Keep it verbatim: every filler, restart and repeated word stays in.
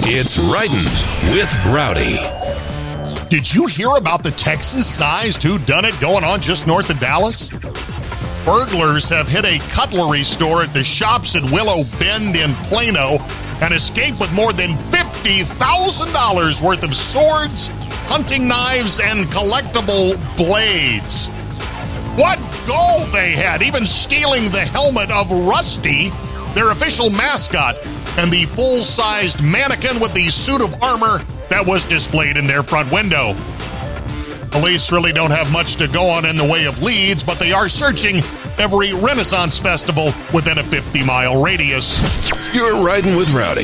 It's Riding with Rowdy. Did you hear about the Texas-sized whodunit going on just north of Dallas? Burglars have hit a cutlery store at the Shops at Willow Bend in Plano and escaped with more than fifty thousand dollars worth of swords, hunting knives, and collectible blades. What gall they had, even stealing the helmet of Rusty, their official mascot, and the full-sized mannequin with the suit of armor that was displayed in their front window. Police really don't have much to go on in the way of leads, but they are searching every Renaissance festival within a fifty-mile radius. You're Riding with Rowdy